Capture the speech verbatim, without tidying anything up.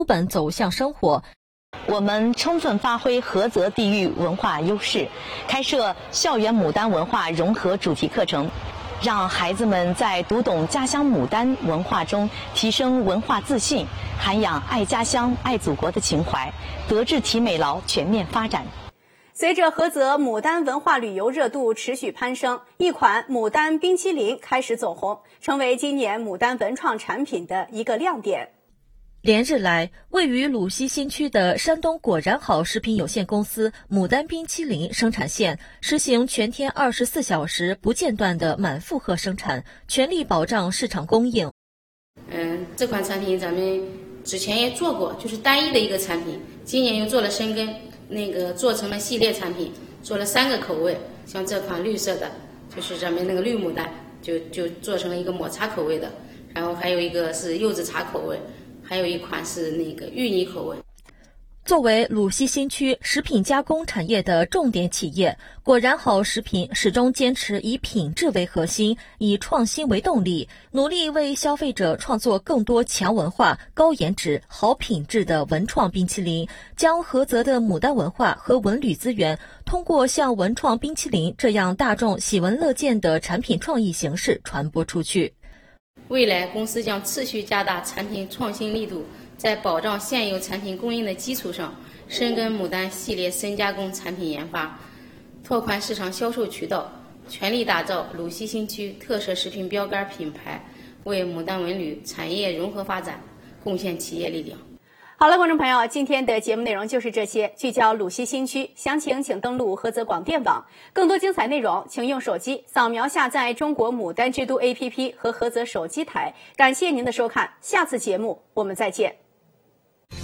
本走向生活。我们充分发挥菏泽地域文化优势，开设校园牡丹文化融合主题课程，让孩子们在读懂家乡牡丹文化中提升文化自信，涵养爱家乡、爱祖国的情怀，德智体美劳全面发展。 随着菏泽牡丹文化旅游热度持续攀升，一款牡丹冰淇淋开始走红，成为今年牡丹文创产品的一个亮点。 连日来，位于鲁西新区的山东果然好食品有限公司牡丹冰淇淋生产线实行全天二十四小时不间断的满负荷生产，全力保障市场供应。 嗯，这款产品咱们之前也做过，就是单一的一个产品，今年又做了深耕，那个做成了系列产品，做了三个口味，像这款绿色的，就是咱们那个绿牡丹，就就做成了一个抹茶口味的，然后还有一个是柚子茶口味。还有一款是那个芋泥口味。 作为鲁西新区食品加工产业的重点企业，果然好食品始终坚持以品质为核心，以创新为动力，努力为消费者创作更多强文化、高颜值、好品质的文创冰淇淋，将菏泽的牡丹文化和文旅资源，通过像文创冰淇淋这样大众喜闻乐见的产品创意形式传播出去。 未来公司将持续加大产品创新力度，在保障现有产品供应的基础上，深耕牡丹系列深加工产品研发，拓宽市场销售渠道，全力打造鲁西新区特色食品标杆品牌，为牡丹文旅产业融合发展贡献企业力量。 好了，观众朋友，今天的节目内容就是这些，聚焦鲁西新区，详情请登录菏泽广电网。更多精彩内容，请用手机扫描下载中国牡丹之都 A P P 和菏泽手机台。感谢您的收看，下次节目我们再见。